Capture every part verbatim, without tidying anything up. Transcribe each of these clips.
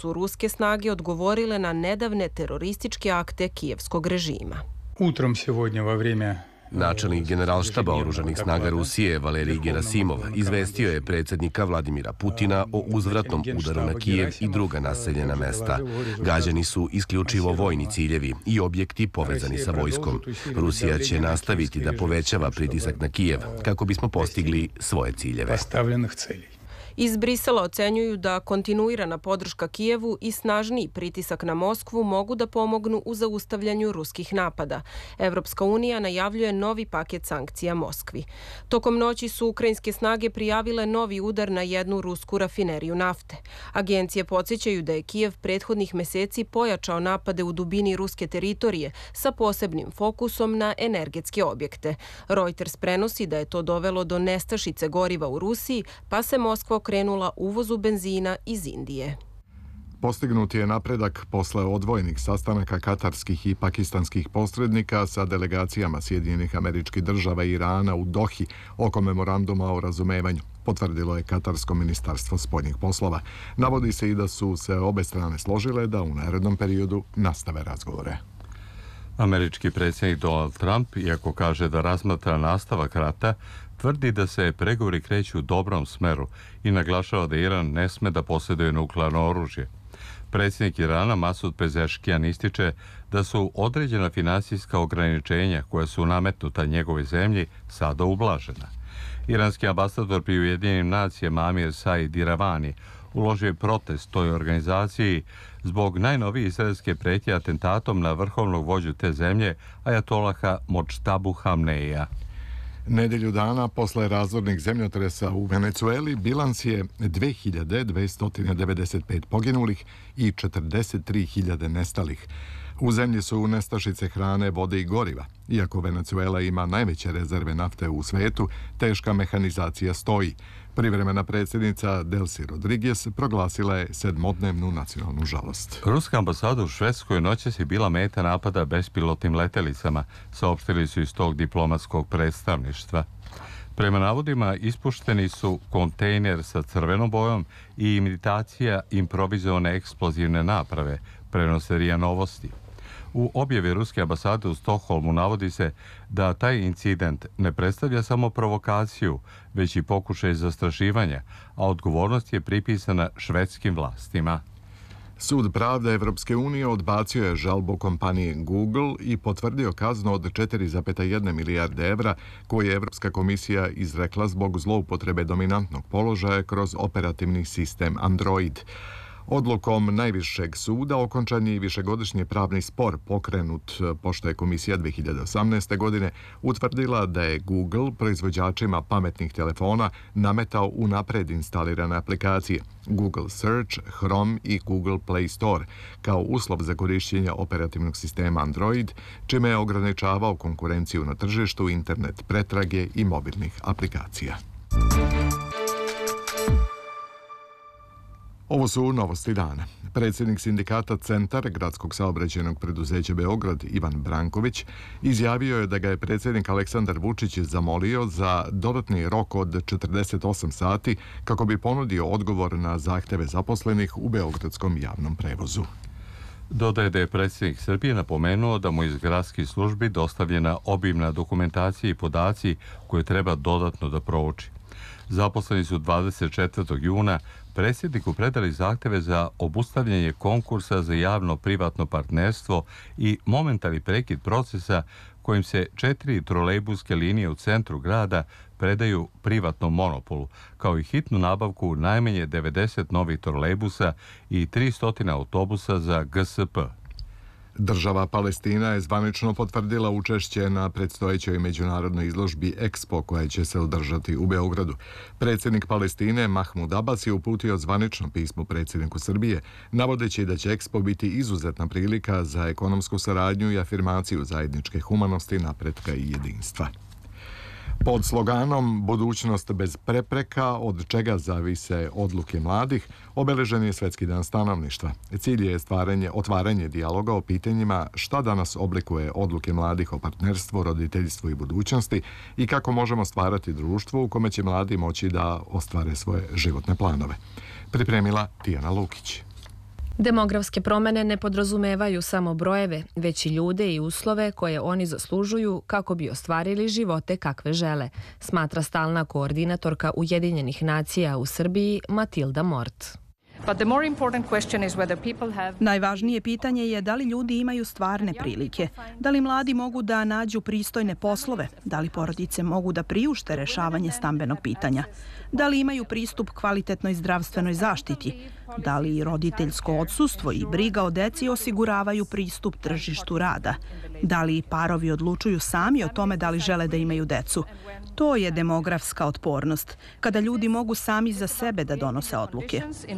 su ruske snage odgovorile na nedavne terorističke akte kijevskog režima. Utrom сегодня во время Načelnik generalštaba oružanih snaga Rusije Valerij Gerasimov izvestio je predsjednika Vladimira Putina o uzvratnom udaru na Kijev i druga naseljena mesta. Gađani su isključivo vojni ciljevi i objekti povezani sa vojskom. Rusija će nastaviti da povećava pritisak na Kijev kako bismo postigli svoje ciljeve. Iz Brisela ocenjuju da kontinuirana podrška Kijevu i snažniji pritisak na Moskvu mogu da pomognu u zaustavljanju ruskih napada. Evropska unija najavljuje novi paket sankcija Moskvi. Tokom noći su ukrajinske snage prijavile novi udar na jednu rusku rafineriju nafte. Agencije podsjećaju da je Kijev prethodnih meseci pojačao napade u dubini ruske teritorije sa posebnim fokusom na energetske objekte. Reuters prenosi da je to dovelo do nestašice goriva u Rusiji, pa se Moskva krenula uvozu benzina iz Indije. Postignut je napredak posle odvojenih sastanaka katarskih i pakistanskih posrednika sa delegacijama Sjedinjenih Američkih Država i Irana u Dohi oko memoranduma o razumevanju, potvrdilo je Katarsko ministarstvo spoljnih poslova. Navodi se i da su se obe strane složile da u narednom periodu nastave razgovore. Američki predsjednik Donald Trump, iako kaže da razmatra nastavak rata, tvrdi da se pregovori kreću u dobrom smeru i naglašava da Iran ne sme da posjeduje nuklearno oružje. Predsjednik Irana Masud Pezeškijan ističe da su određena finansijska ograničenja koja su nametnuta njegovoj zemlji sada ublažena. Iranski ambasador pri Ujedinjenim nacijama Amir Said Iravani uložio je protest toj organizaciji zbog najnovije izraelske pretnje atentatom na vrhovnog vođu te zemlje Ajatolaha Modžtabu Hamneija. Nedelju dana posle razornih zemljotresa u Venecueli bilans je dve hiljade dvesta devedeset pet poginulih i četrdeset tri hiljade nestalih. U zemlji su nestašice hrane, vode i goriva. Iako Venecuela ima najveće rezerve nafte u svetu, teška mehanizacija stoji. Privremena predsjednica Delcy Rodriguez proglasila je sedmodnevnu nacionalnu žalost. Ruska ambasada u Švedskoj noćas je bila meta napada bespilotnim letelicama, saopštili su iz tog diplomatskog predstavništva. Prema navodima, ispušteni su kontejner sa crvenom bojom i imitacija improvizovane eksplozivne naprave, prenose RIA Novosti. U objavi ruske ambasade u Stokholmu navodi se da taj incident ne predstavlja samo provokaciju, već i pokušaj zastrašivanja, a odgovornost je pripisana švedskim vlastima. Sud pravde Evropske unije odbacio je žalbu kompanije Google i potvrdio kaznu od četiri zarez jedna milijarde evra koju je Evropska komisija izrekla zbog zloupotrebe dominantnog položaja kroz operativni sistem Android. Odlukom najvišeg suda okončan je i višegodišnji pravni spor pokrenut pošto je komisija dve hiljade osamnaeste. godine utvrdila da je Google proizvođačima pametnih telefona nametao unapred instalirane aplikacije Google Search, Chrome i Google Play Store kao uslov za korišćenje operativnog sistema Android, čime je ograničavao konkurenciju na tržištu internet pretrage i mobilnih aplikacija. Ovo su novosti dana. Predsjednik sindikata Centar gradskog saobraćajnog preduzeća Beograd Ivan Branković izjavio je da ga je predsjednik Aleksandar Vučić zamolio za dodatni rok od četrdeset osam sati kako bi ponudio odgovor na zahteve zaposlenih u beogradskom javnom prevozu. Dodaje da je predsjednik Srbije napomenuo da mu iz gradskih službi dostavljena obimna dokumentacija i podaci koje treba dodatno da prouči. Zaposleni su dvadeset četvrtog juna predsjedniku predali zahteve za obustavljanje konkursa za javno-privatno partnerstvo i momentalni prekid procesa kojim se četiri trolejbuske linije u centru grada predaju privatnom monopolu, kao i hitnu nabavku najmanje devedeset novih trolejbusa i tristo autobusa za G S P. Država Palestina je zvanično potvrdila učešće na predstojećoj međunarodnoj izložbi Expo koja će se održati u Beogradu. Predsjednik Palestine Mahmud Abbas je uputio zvanično pismo predsjedniku Srbije, navodeći da će Expo biti izuzetna prilika za ekonomsku saradnju i afirmaciju zajedničke humanosti, napretka i jedinstva. Pod sloganom Budućnost bez prepreka, od čega zavise odluke mladih, obeležen je Svetski dan stanovništva. Cilj je stvaranje, otvaranje dijaloga o pitanjima šta danas oblikuje odluke mladih o partnerstvu, roditeljstvu i budućnosti i kako možemo stvarati društvo u kome će mladi moći da ostvare svoje životne planove. Pripremila Tijana Lukić. Demografske promene ne podrazumevaju samo brojeve, već i ljude i uslove koje oni zaslužuju kako bi ostvarili živote kakve žele, smatra stalna koordinatorka Ujedinjenih nacija u Srbiji Matilda Mort. Najvažnije pitanje je da li ljudi imaju stvarne prilike, da li mladi mogu da nađu pristojne poslove, da li porodice mogu da priušte rešavanje stambenog pitanja, da li imaju pristup kvalitetnoj zdravstvenoj zaštiti, da li roditeljsko odsustvo i briga o deci osiguravaju pristup tržištu rada, da li parovi odlučuju sami o tome da li žele da imaju decu. To je demografska otpornost, kada ljudi mogu sami za sebe da donose odluke.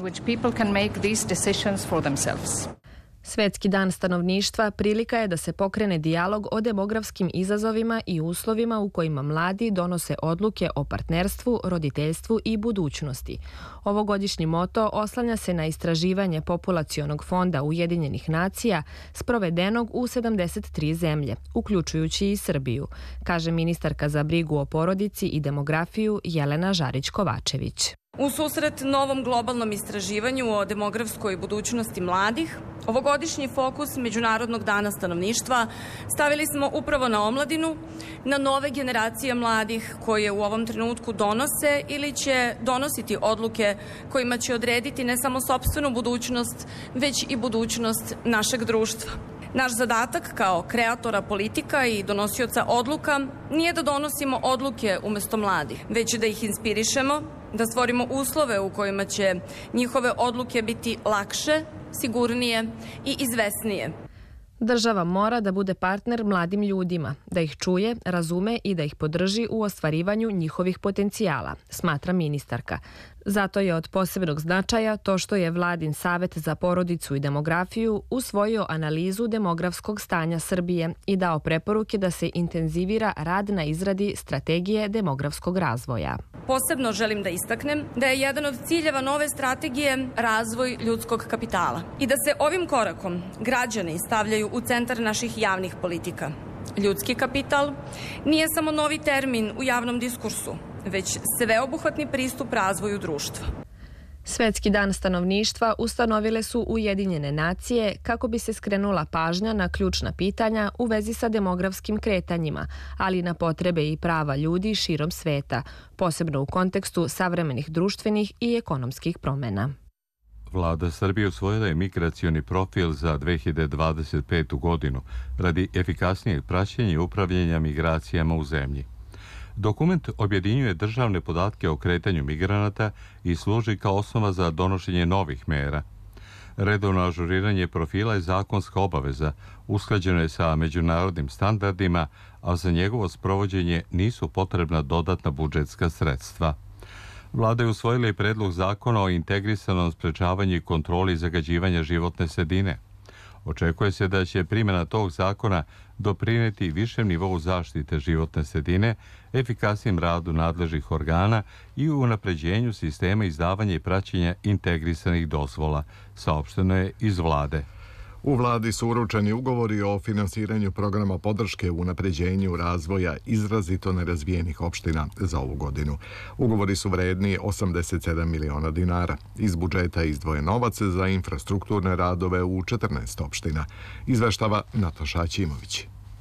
Svetski dan stanovništva prilika je da se pokrene dijalog o demografskim izazovima i uslovima u kojima mladi donose odluke o partnerstvu, roditeljstvu i budućnosti. Ovogodišnji moto oslanja se na istraživanje populacionog fonda Ujedinjenih nacija sprovedenog u sedamdeset tri zemlje, uključujući i Srbiju, kaže ministarka za brigu o porodici i demografiju Jelena Žarić-Kovačević. U susret novom globalnom istraživanju o demografskoj budućnosti mladih, ovogodišnji fokus Međunarodnog dana stanovništva stavili smo upravo na omladinu, na nove generacije mladih koje u ovom trenutku donose ili će donositi odluke kojima će odrediti ne samo sopstvenu budućnost, već i budućnost našeg društva. Naš zadatak kao kreatora politika i donosioca odluka nije da donosimo odluke umesto mladih, već da ih inspirišemo, da stvorimo uslove u kojima će njihove odluke biti lakše, sigurnije i izvesnije. Država mora da bude partner mladim ljudima, da ih čuje, razume i da ih podrži u ostvarivanju njihovih potencijala, smatra ministarka. Zato je od posebnog značaja to što je Vladin Savet za porodicu i demografiju usvojio analizu demografskog stanja Srbije i dao preporuke da se intenzivira rad na izradi strategije demografskog razvoja. Posebno želim da istaknem da je jedan od ciljeva nove strategije razvoj ljudskog kapitala i da se ovim korakom građani stavljaju u centar naših javnih politika. Ljudski kapital nije samo novi termin u javnom diskursu, već sveobuhvatni pristup razvoju društva. Svetski dan stanovništva ustanovile su Ujedinjene nacije kako bi se skrenula pažnja na ključna pitanja u vezi sa demografskim kretanjima, ali i na potrebe i prava ljudi širom sveta, posebno u kontekstu savremenih društvenih i ekonomskih promena. Vlada Srbije usvojila je migracioni profil za dve hiljade dvadeset petu godinu radi efikasnijeg praćenja i upravljanja migracijama u zemlji. Dokument objedinjuje državne podatke o kretanju migranata i služi kao osnova za donošenje novih mera. Redovno ažuriranje profila je zakonska obaveza, usklađeno je sa međunarodnim standardima, a za njegovo sprovođenje nisu potrebna dodatna budžetska sredstva. Vlada je usvojila i predlog zakona o integrisanom sprečavanju i kontroli zagađivanja životne sredine. Očekuje se da će primjena tog zakona doprineti višem nivou zaštite životne sredine, efikasnijem radu nadležnih organa i unapređenju sistema izdavanja i praćenja integrisanih dozvola, saopšteno je iz vlade. U vladi su uručeni ugovori o finansiranju programa podrške u unapređenju razvoja izrazito nerazvijenih opština za ovu godinu. Ugovori su vredni osamdeset sedam miliona dinara. Iz budžeta je izdvojen novac za infrastrukturne radove u četrnaest opština. Izveštava Nataša Aćimović.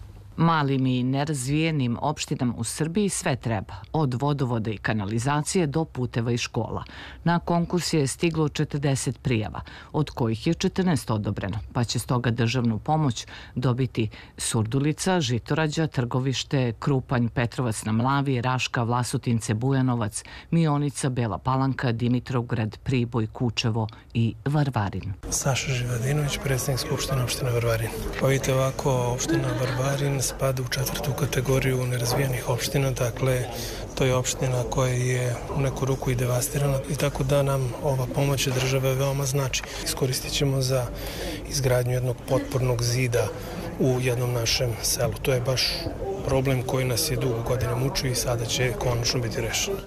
Malim i nerazvijenim opštinama u Srbiji sve treba, od vodovoda i kanalizacije do puteva i škola. Na konkurs je stiglo četrdeset prijava, od kojih je četrnaest odobreno, pa će stoga državnu pomoć dobiti Surdulica, Žitorađa, Trgovište, Krupanj, Petrovac na Mlavi, Raška, Vlasotince, Bujanovac, Mionica, Bela Palanka, Dimitrovgrad, Priboj, Kučevo i Varvarin. Saša Živadinović, predsjednik Skupštine opštine Varvarin. Pa vidite ovako, opština Varvarin spada u četvrtu kategoriju nerazvijenih opština, dakle to je opština koja je u neku ruku i devastirana i tako da nam ova pomoć države veoma znači. Iskoristit ćemo za izgradnju jednog potpornog zida u jednom našem selu. To je baš problem koji nas je dugo godina mučio i sada će konačno biti rešen.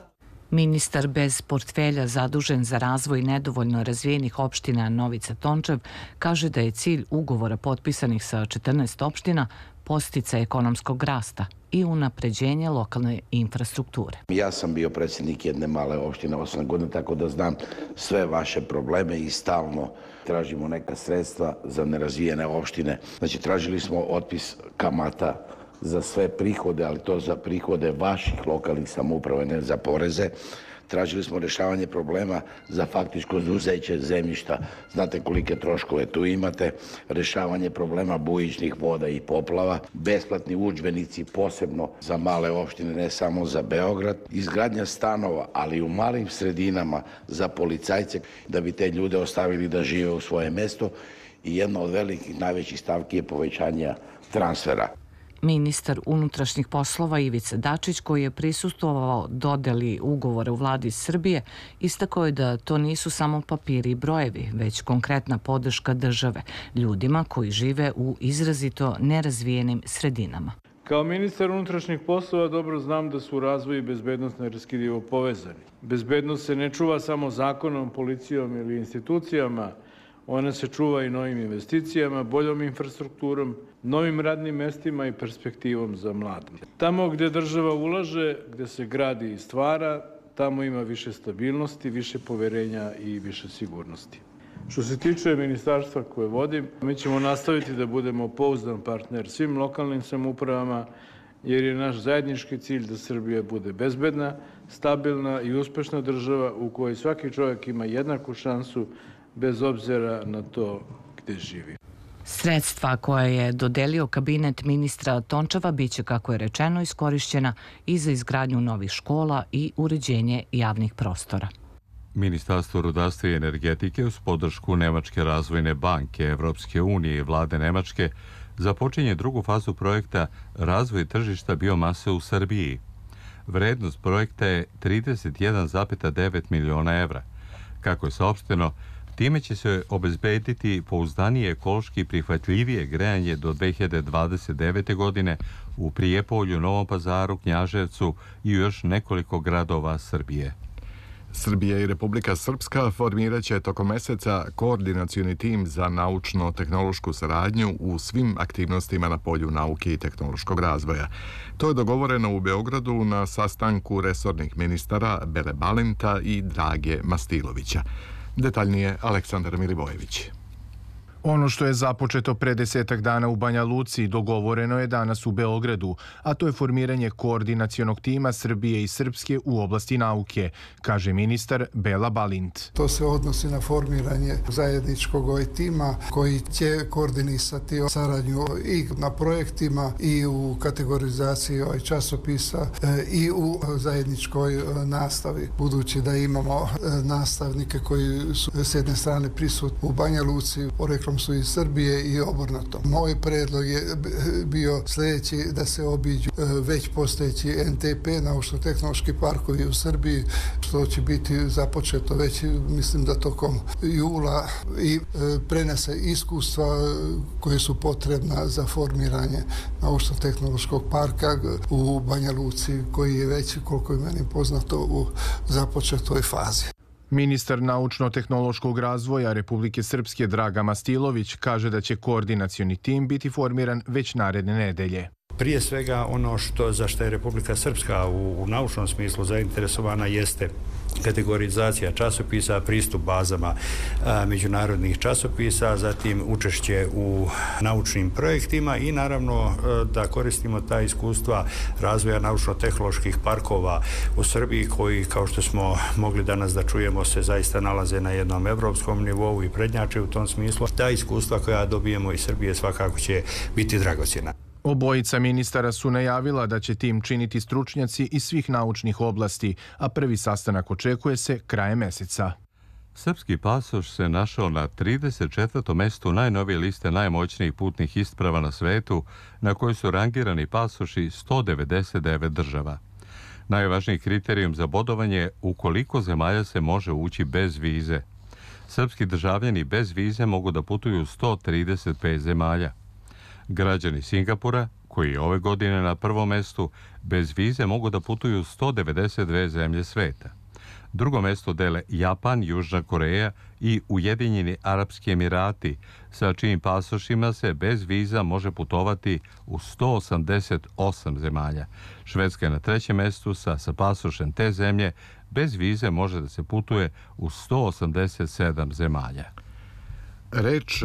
Ministar bez portfelja zadužen za razvoj nedovoljno razvijenih opština Novica Tončev kaže da je cilj ugovora potpisanih sa četrnaest opština podsticaj ekonomskog rasta i unapređenje lokalne infrastrukture. Ja sam bio predsjednik jedne male opštine osam godina, tako da znam sve vaše probleme i stalno tražimo neka sredstva za nerazvijene opštine. Znači, tražili smo otpis kamata za sve prihode, ali to za prihode vaših lokalnih samouprava, ne za poreze. Tražili smo rješavanje problema za faktičko oduzeće zemljišta. Znate kolike troškove tu imate. Rješavanje problema bujičnih voda i poplava. Besplatni udžbenici posebno za male opštine, ne samo za Beograd. Izgradnja stanova, ali u malim sredinama za policajce, da bi te ljude ostavili da žive u svoje mesto. I jedna od velikih, najvećih stavki je povećanje transfera. Ministar unutrašnjih poslova Ivica Dačić, koji je prisustvovao dodeli ugovora u vladi Srbije, istakao je da to nisu samo papiri i brojevi, već konkretna podrška države ljudima koji žive u izrazito nerazvijenim sredinama. Kao ministar unutrašnjih poslova dobro znam da su razvoj i bezbednost neraskidivo povezani. Bezbednost se ne čuva samo zakonom, policijom ili institucijama, ona se čuva i novim investicijama, boljom infrastrukturom, novim radnim mestima i perspektivom za mlade. Tamo gdje država ulaže, gdje se gradi i stvara, tamo ima više stabilnosti, više poverenja i više sigurnosti. Što se tiče ministarstva koje vodim, mi ćemo nastaviti da budemo pouzdan partner svim lokalnim samoupravama, jer je naš zajednički cilj da Srbija bude bezbedna, stabilna i uspešna država u kojoj svaki čovjek ima jednaku šansu bez obzira na to gdje živi. Sredstva koje je dodelio kabinet ministra Tončeva biće, kako je rečeno, iskorišćena i za izgradnju novih škola i uređenje javnih prostora. Ministarstvo rudarstva i energetike uz podršku Nemačke razvojne banke, Evropske unije i vlade Nemačke započinje drugu fazu projekta Razvoj tržišta biomase u Srbiji. Vrednost projekta je trideset jedan zarez devet miliona evra. Kako je saopšteno, time će se obezbediti pouzdanije ekološki prihvatljivije grejanje do dve hiljade dvadeset devete. godine u Prijepolju, Novom Pazaru, Knjaževcu i još nekoliko gradova Srbije. Srbija i Republika Srpska formirat će tokom meseca koordinacioni tim za naučno-tehnološku saradnju u svim aktivnostima na polju nauke i tehnološkog razvoja. To je dogovoreno u Beogradu na sastanku resornih ministara Bele Balinta i Drage Mastilovića. Detaljnije Aleksandar Milivojević. Ono što je započeto pre desetak dana u Banja Luci dogovoreno je danas u Beogradu, a to je formiranje koordinacionog tima Srbije i Srpske u oblasti nauke, kaže ministar Bela Balint. To se odnosi na formiranje zajedničkog tima koji će koordinisati saradnju i na projektima i u kategorizaciji časopisa i u zajedničkoj nastavi. Budući da imamo nastavnike koji su s jedne strane prisutni u Banja Luci, poreklom su iz Srbije i obrnuto. Moj predlog je bio sljedeći, da se obiđu već postojeći N T P, naučno-tehnološki parkovi u Srbiji, što će biti započeto već, mislim da tokom jula, i prenese iskustva koje su potrebna za formiranje naučno-tehnološkog parka u Banja Luci, koji je već, koliko je meni poznato, u započetoj fazi. Ministar naučno-tehnološkog razvoja Republike Srpske Draga Mastilović kaže da će koordinacioni tim biti formiran već naredne nedelje. Prije svega ono što za što je Republika Srpska u, u naučnom smislu zainteresovana jeste kategorizacija časopisa, pristup bazama a, međunarodnih časopisa, zatim učešće u naučnim projektima i naravno a, da koristimo ta iskustva razvoja naučno-tehnoloških parkova u Srbiji, koji, kao što smo mogli danas da čujemo, se zaista nalaze na jednom evropskom nivou i prednjače u tom smislu. Ta iskustva koja dobijemo iz Srbije svakako će biti dragocjena. Obojica ministara su najavila da će tim činiti stručnjaci iz svih naučnih oblasti, a prvi sastanak očekuje se krajem meseca. Srpski pasoš se našao na trideset četvrtom mestu najnovije liste najmoćnijih putnih isprava na svetu, na kojoj su rangirani pasoši sto devedeset devet država. Najvažniji kriterijum za bodovanje je u koliko zemalja se može ući bez vize. Srpski državljani bez vize mogu da putuju u sto trideset pet zemalja. Građani Singapura, koji je ove godine na prvom mestu, bez vize mogu da putuju u sto devedeset dve zemlje sveta. Drugo mesto dele Japan, Južna Koreja i Ujedinjeni Arapski Emirati, sa čijim pasošima se bez viza može putovati u sto osamdeset osam zemalja. Švedska je na trećem mestu sa, sa pasošem te zemlje. Bez vize može da se putuje u sto osamdeset sedam zemalja. Reč